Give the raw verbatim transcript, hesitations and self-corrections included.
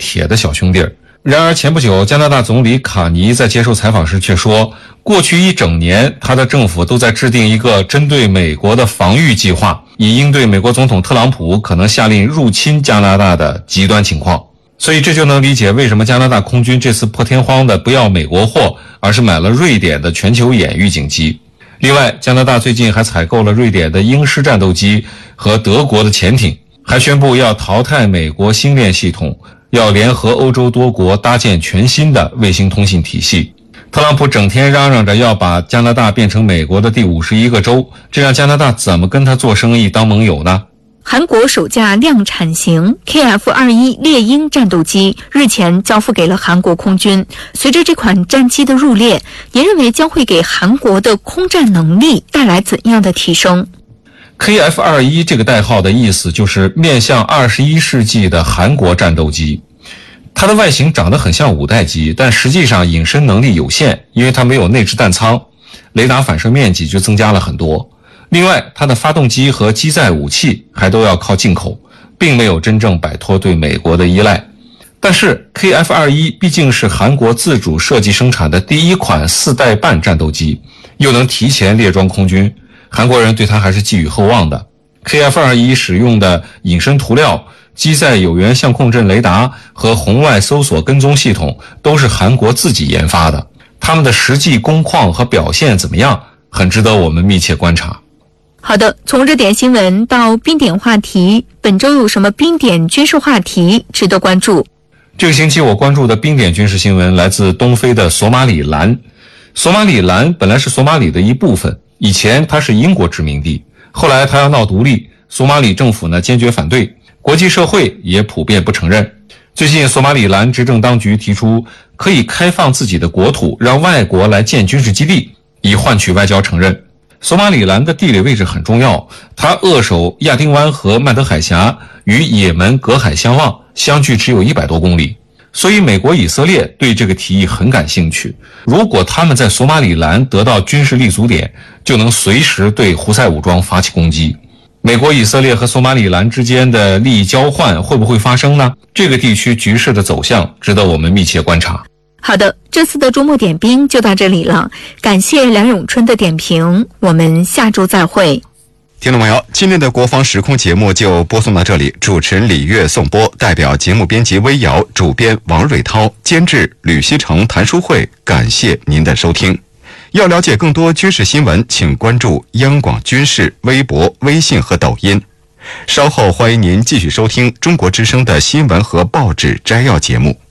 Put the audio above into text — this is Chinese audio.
铁的小兄弟儿。然而前不久，加拿大总理卡尼在接受采访时却说，过去一整年他的政府都在制定一个针对美国的防御计划，以应对美国总统特朗普可能下令入侵加拿大的极端情况。所以这就能理解为什么加拿大空军这次破天荒的不要美国货，而是买了瑞典的全球眼预警机。另外，加拿大最近还采购了瑞典的鹰狮战斗机和德国的潜艇，还宣布要淘汰美国星链系统，要联合欧洲多国搭建全新的卫星通信体系。特朗普整天嚷嚷着要把加拿大变成美国的第五十一个州，这让加拿大怎么跟他做生意当盟友呢？ 韩国首架量产型 K F 二十一 猎鹰战斗机日前交付给了韩国空军。随着这款战机的入列，您认为将会给韩国的空战能力带来怎样的提升？ K F 二十一 这个代号的意思就是面向二十一世纪的韩国战斗机。它的外形长得很像五代机，但实际上隐身能力有限，因为它没有内置弹舱，雷达反射面积就增加了很多。另外，它的发动机和机载武器还都要靠进口，并没有真正摆脱对美国的依赖。但是 K F 二十一 毕竟是韩国自主设计生产的第一款四代半战斗机，又能提前列装空军，韩国人对它还是寄予厚望的。 K F 二十一 使用的隐身涂料、机载有源相控阵雷达和红外搜索跟踪系统都是韩国自己研发的，它们的实际工况和表现怎么样，很值得我们密切观察。 好的，从热点新闻到冰点话题，本周有什么冰点军事话题值得关注？ 这个星期我关注的冰点军事新闻来自东非的索马里兰。索马里兰本来是索马里的一部分，以前它是英国殖民地，后来它要闹独立，索马里政府呢坚决反对，国际社会也普遍不承认。最近索马里兰执政当局提出可以开放自己的国土，让外国来建军事基地，以换取外交承认。索马里兰的地理位置很重要，它扼守亚丁湾和曼德海峡，与也门隔海相望，相距只有一百多公里。所以美国以色列对这个提议很感兴趣，如果他们在索马里兰得到军事立足点，就能随时对胡塞武装发起攻击。美国以色列和索马里兰之间的利益交换会不会发生呢？这个地区局势的走向值得我们密切观察。 好的，这次的周末点兵就到这里了，感谢梁永春的点评，我们下周再会。 听众朋友，今天的国防时空节目就播送到这里，主持人李月颂播，代表节目编辑微瑶，主编王瑞涛，监制吕希成、谭书慧，感谢您的收听。要了解更多军事新闻，请关注央广军事微博、微信和抖音。稍后欢迎您继续收听中国之声的新闻和报纸摘要节目。